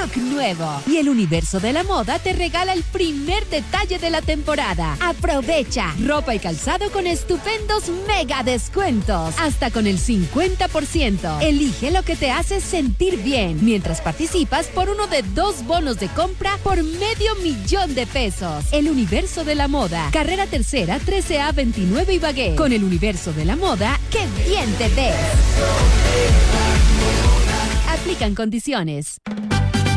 look nuevo. Y el Universo de la Moda te regala el primer detalle de la temporada. Aprovecha ropa y calzado con estupendos mega descuentos. Hasta con el 50%. Elige lo que te hace sentir bien. Mientras participas por uno de 2 bonos de compra por $500,000. El Universo de la Moda. Carrera Tercera, 13A 29 Ibagué. Con el Universo de la Moda, ¡qué bien te ves! Aplican condiciones.